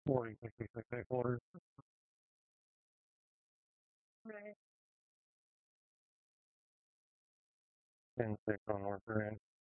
40, 50, 60 quarters. Right. 10, 6 on North Grand.